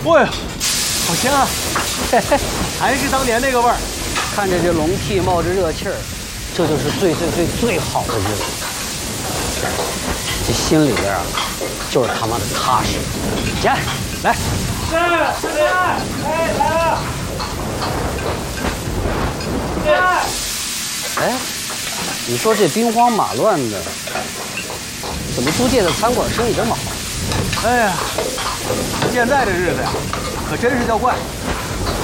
哎呀，好香啊！还是当年那个味儿。 看着这笼屉冒着热气儿，这就是最好的日子。这心里边啊，就是他妈的踏实。姐，来。 是，哎，来了。 哎，你说这兵荒马乱的，怎么租界的餐馆生意这么好？ 哎呀，现在这日子呀，可真是叫怪。